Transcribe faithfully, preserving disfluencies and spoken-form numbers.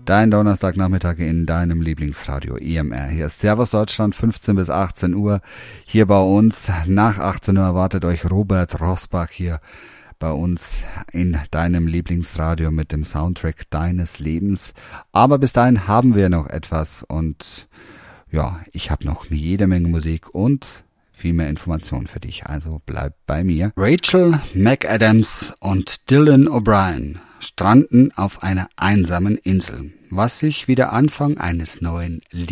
Dein Donnerstagnachmittag in deinem Lieblingsradio E M R. Hier ist Servus Deutschland, fünfzehn bis achtzehn Uhr. Hier bei uns nach achtzehn Uhr erwartet euch Robert Rosbach hier bei uns in deinem Lieblingsradio mit dem Soundtrack deines Lebens. Aber bis dahin haben wir noch etwas und ja, ich habe noch jede Menge Musik und viel mehr Informationen für dich. Also bleib bei mir. Rachel McAdams und Dylan O'Brien stranden auf einer einsamen Insel, was sich wie der Anfang eines neuen Liedes